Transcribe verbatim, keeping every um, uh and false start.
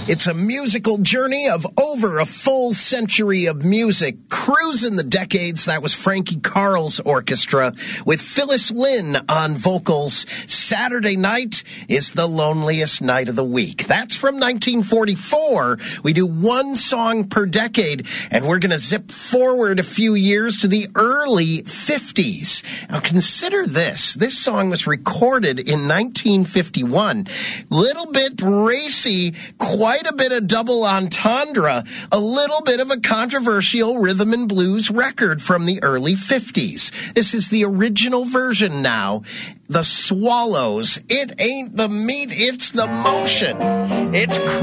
It's a musical journey of over a full century of music. Cruising the decades, that was Frankie Carl's orchestra with Phyllis Lynn on vocals. Saturday night is the loneliest night of the week. That's from nineteen forty-four. We do one song per decade, and we're going to zip forward a few years to the early fifties. Now consider this. This song was recorded in nineteen fifty-one. Little bit racy, quite a bit of double entendre, a little bit of a controversial rhythm and blues record from the early fifties. This is the original version now. The Swallows. It ain't the meat, it's the motion. It's